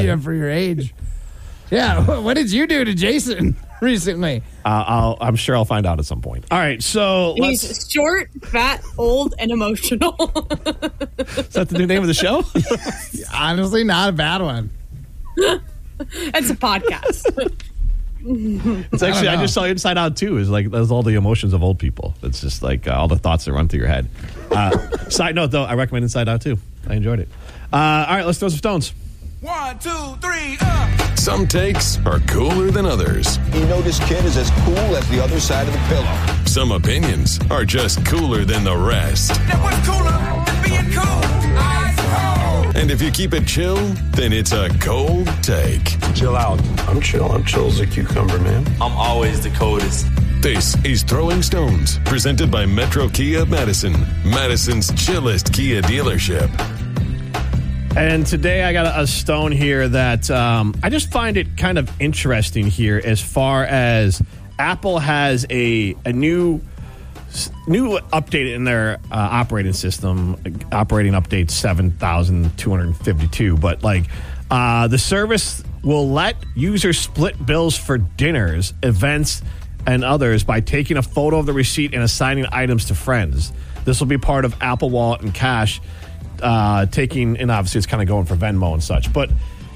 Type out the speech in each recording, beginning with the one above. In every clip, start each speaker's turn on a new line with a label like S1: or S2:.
S1: young for your age. Yeah. What did you do to Jason recently?
S2: I'm sure I'll find out at some point. All right, so
S3: he's short, fat, old, and emotional.
S2: Is that the new name of the show?
S1: Honestly, not a bad one.
S3: It's a podcast.
S2: It's actually, I just saw Inside Out 2. Is like, there's all the emotions of old people. It's just like all the thoughts that run through your head. Side note, though, I recommend Inside Out 2. I enjoyed it. All right, let's throw some stones.
S4: 1, 2, 3, up.
S5: Some takes are cooler than others.
S6: You know this kid is as cool as the other side of the pillow.
S5: Some opinions are just cooler than the rest.
S4: Now what's cooler than being cool? Ice cold.
S5: And if you keep it chill, then it's a cold take.
S7: Chill out. I'm chill. I'm chill as a cucumber, man.
S8: I'm always the coldest.
S5: This is Throwing Stones, presented by Metro Kia Madison, Madison's chillest Kia dealership.
S2: And today I got a stone here that I just find it kind of interesting here as far as Apple has a new update in their operating system, operating update 7,252. But like the service will let users split bills for dinners, events, and others by taking a photo of the receipt and assigning items to friends. This will be part of Apple Wallet and Cash. And obviously it's kind of going for Venmo and such. But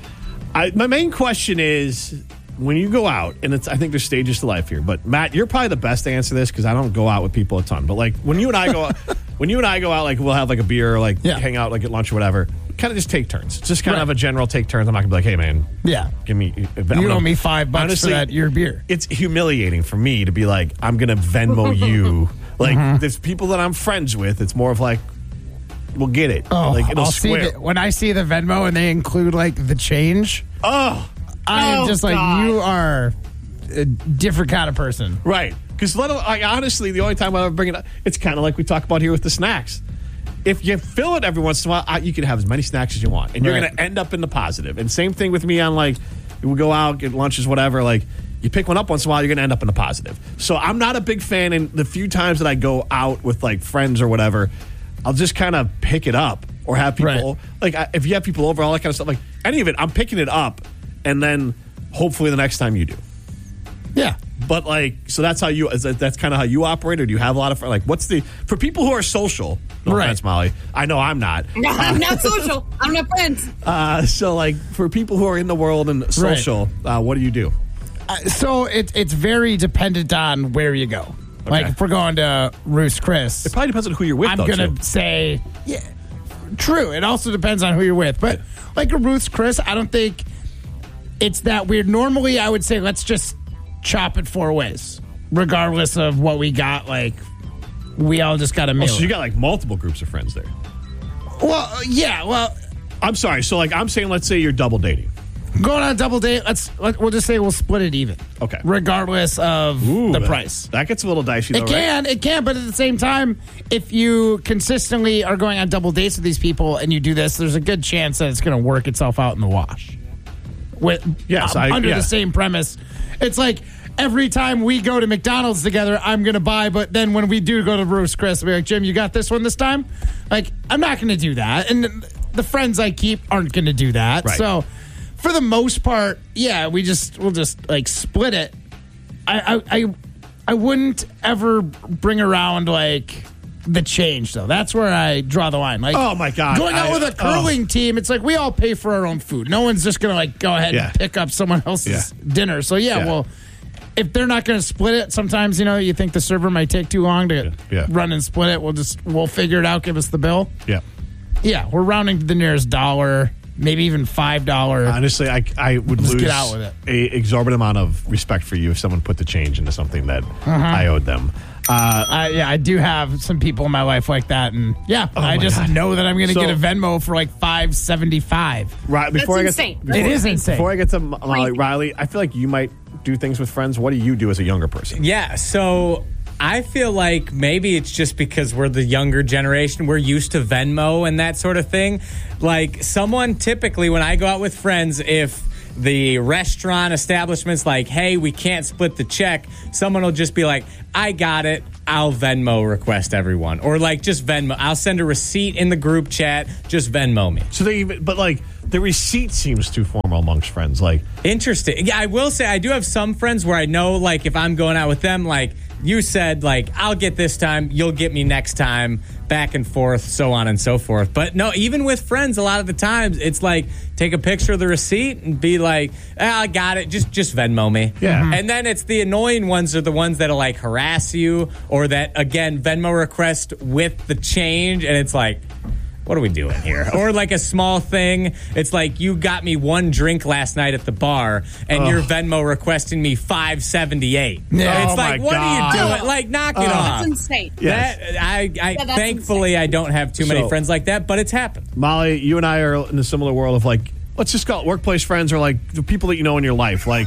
S2: my main question is, when you go out, and I think there's stages to life here, but Matt, you're probably the best to answer this because I don't go out with people a ton. But like when you and I go out, like we'll have like a beer, or like hang out, like at lunch or whatever. Kind of just take turns. It's just kind of a general take turns. I'm not gonna be like, hey man, give me.
S1: You owe me $5 honestly, for your beer.
S2: It's humiliating for me to be like, I'm gonna Venmo you. Like there's people that I'm friends with. It's more of like, we'll get it.
S1: Oh,
S2: like it'll
S1: square. When I see the Venmo and they include like the change. I am just like, you are a different kind of person.
S2: Right. Because honestly, the only time I ever bring it up, it's kind of like we talk about here with the snacks. If you fill it every once in a while, you can have as many snacks as you want. And you're going to end up in the positive. And same thing with me on like, we go out, get lunches, whatever. Like, you pick one up once in a while, you're going to end up in the positive. So I'm not a big fan. And the few times that I go out with like friends or whatever, I'll just kind of pick it up or have people, like if you have people over, all that kind of stuff, like any of it, I'm picking it up. And then hopefully the next time you do.
S1: Yeah.
S2: But like, so that's how that's kind of how you operate, or do you have a lot of, like, for people who are social, no offense, Molly, I know I'm not.
S3: No, I'm not social. I'm not friends.
S2: So like, for people who are in the world and social, what do you do?
S1: So it's very dependent on where you go. Okay. Like if we're going to Ruth's Chris,
S2: it probably depends on who you're with.
S1: I'm going to say, true. It also depends on who you're with. But like a Ruth's Chris, I don't think it's that weird. Normally, I would say let's just chop it 4 ways, regardless of what we got. Like we all just got a meal.
S2: So you got like multiple groups of friends there.
S1: Well, yeah. Well,
S2: I'm sorry. So like I'm saying, let's say you're double dating.
S1: Going on a double date, we'll just say we'll split it even.
S2: Okay.
S1: Regardless of the price.
S2: That gets a little dicey, though,
S1: It can, but at the same time, if you consistently are going on double dates with these people and you do this, there's a good chance that it's going to work itself out in the wash. Under the same premise. It's like every time we go to McDonald's together, I'm going to buy, but then when we do go to Ruth's Chris, I'll be like, Jim, you got this one this time? Like, I'm not going to do that. And the friends I keep aren't going to do that.
S2: Right.
S1: So for the most part, we'll just like split it. I wouldn't ever bring around like the change though. That's where I draw the line. Like,
S2: oh my God,
S1: going out with a curling team, it's like we all pay for our own food. No one's just gonna like go ahead and pick up someone else's dinner. So well, if they're not gonna split it, sometimes you think the server might take too long to run and split it. We'll figure it out. Give us the bill. Yeah, we're rounding to the nearest dollar. Maybe even $5.
S2: Honestly, I would lose
S1: get out with it.
S2: A exorbitant amount of respect for you if someone put the change into something that I owed them.
S1: I do have some people in my life like that, and I just know that I'm going to get a Venmo for like $5.75.
S2: Right before
S3: That's insane.
S1: It is insane.
S2: Before I get to Molly, Riley, I feel like you might do things with friends. What do you do as a younger person?
S9: Yeah, so I feel like maybe it's just because we're the younger generation. We're used to Venmo and that sort of thing. Like someone typically, when I go out with friends, if the restaurant establishment's like, hey, we can't split the check, someone will just be like, I got it. I'll Venmo request everyone. Or like just Venmo. I'll send a receipt in the group chat. Just Venmo me.
S2: So but like the receipt seems too formal amongst friends. Like,
S9: interesting. Yeah, I will say I do have some friends where I know, like, if I'm going out with them, like you said, like, I'll get this time, you'll get me next time, back and forth, so on and so forth. But no, even with friends, a lot of the times it's like, take a picture of the receipt and be like, I got it, just Venmo me.
S2: Yeah.
S9: And then it's the annoying ones are the ones that'll like harass you, or that, again, Venmo request with the change, and it's like, what are we doing here? Or like a small thing. It's like, you got me one drink last night at the bar, and you're Venmo requesting me $5.78.
S1: Yeah.
S9: It's like, what are you doing? Like, knock it off.
S3: That's insane.
S2: Yes.
S9: That,
S3: that's
S9: thankfully,
S3: insane.
S9: I don't have too many friends like that, but it's happened.
S2: Molly, you and I are in a similar world of like, let's just call it workplace friends, or like the people that you know in your life. Like,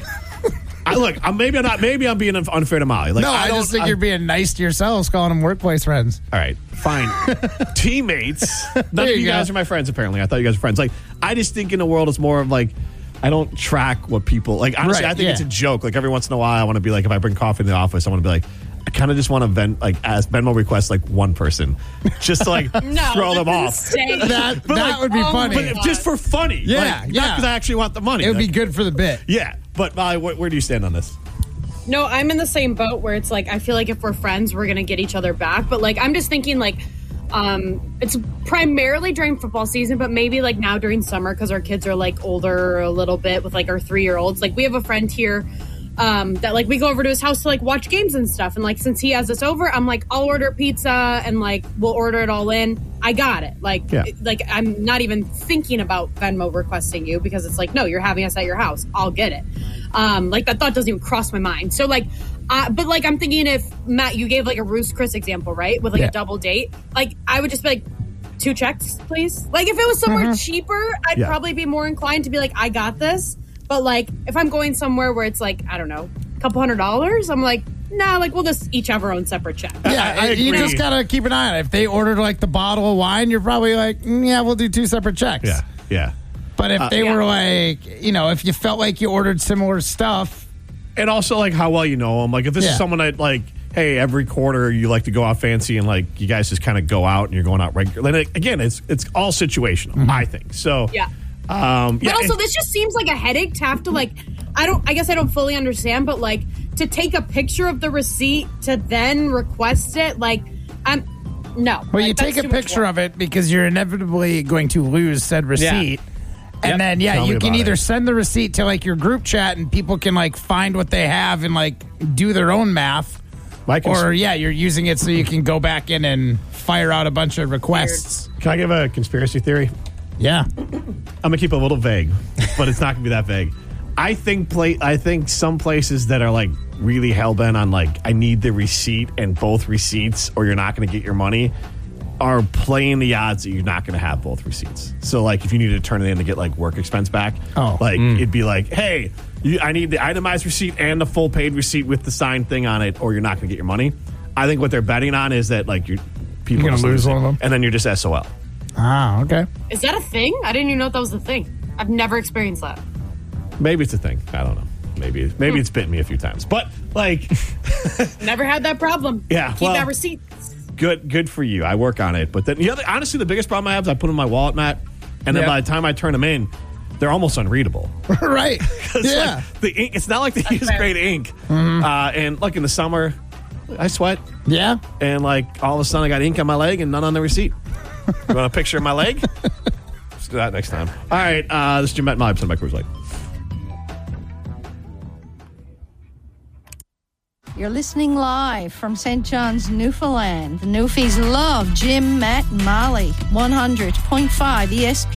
S2: maybe I'm being unfair to Molly. Like,
S1: No, I just think you're being nice to yourselves calling them workplace friends.
S2: All right, fine. Teammates. None of you guys are my friends, apparently. I thought you guys were friends. Like, I just think in the world it's more of like, I don't track what people, like, honestly,
S1: Right,
S2: I think it's a joke. Like, every once in a while, I want to be like, if I bring coffee in the office, I want to be like, I kind of just want to ask Venmo request like one person, just to like throw them off.
S1: That would be funny.
S2: But just for funny.
S1: Yeah,
S2: Not because I actually want the money.
S1: It would be good for the bit.
S2: Yeah. But Molly, where do you stand on this?
S3: No, I'm in the same boat where it's like, I feel like if we're friends, we're going to get each other back. But like, I'm just thinking like, it's primarily during football season, but maybe like now during summer, because our kids are like older a little bit with like our 3-year-olds. Like, we have a friend here that like we go over to his house to like watch games and stuff. And like, since he has us over, I'm like, I'll order pizza and like we'll order it all in. I got it. Like, like I'm not even thinking about Venmo requesting you, because it's like, no, you're having us at your house. I'll get it. Like, that thought doesn't even cross my mind. So like, but like, I'm thinking if Matt, you gave like a Roost Chris example, right? With like a double date, like I would just be like, 2 checks, please. Like, if it was somewhere cheaper, I'd probably be more inclined to be like, I got this. But like, if I'm going somewhere where it's like, I don't know, a couple $100, I'm like, nah, like we'll just each have our own separate check.
S1: Yeah, you just gotta keep an eye on it. If they ordered like the bottle of wine, you're probably like, yeah, we'll do 2 separate checks.
S2: Yeah.
S1: But if they were like, if you felt like you ordered similar stuff.
S2: And also like how well you know them. Like, if this is someone that like, hey, every quarter you like to go out fancy and like you guys just kind of go out and you're going out regular. Then again, it's all situational, I think. So
S3: but also, this just seems like a headache to have to like, I guess I don't fully understand, but like to take a picture of the receipt to then request it, like no.
S1: Well, you take a picture of it because you're inevitably going to lose said receipt. And then, you can either send the receipt to like your group chat and people can like find what they have and like do their own math. Or you're using it so you can go back in and fire out a bunch of requests.
S2: Can I give a conspiracy theory?
S1: Yeah.
S2: I'm gonna keep it a little vague, but it's not gonna be that vague. I think some places that are like really hell-bent on like, I need the receipt and both receipts or you're not gonna get your money, are playing the odds that you're not going to have both receipts. So, like, if you needed to turn it in to get, like, work expense back, it'd be like, hey, I need the itemized receipt and the full paid receipt with the signed thing on it, or you're not going to get your money. I think what they're betting on is that, like, people
S1: are going to lose one of them.
S2: And then you're just SOL.
S1: Ah, okay.
S3: Is that a thing? I didn't even know that was a thing. I've never experienced that.
S2: Maybe it's a thing. I don't know. Maybe it's bitten me a few times. But, like...
S3: Never had that problem.
S2: Yeah,
S3: Keep that receipt.
S2: Good for you. I work on it. But then honestly, the biggest problem I have is I put them in my wallet, Matt, and then by the time I turn them in, they're almost unreadable.
S1: Right. Yeah.
S2: Like, the ink, it's not like they use great ink. And like in the summer, I sweat.
S1: Yeah.
S2: And like all of a sudden I got ink on my leg and none on the receipt. You want a picture of my leg? Let's do that next time. All right. This is Jim Matt Mobson, my Cruise Light.
S8: You're listening live from St. John's, Newfoundland. The Newfies love Jim, Matt, and Molly. 100.5 ESP.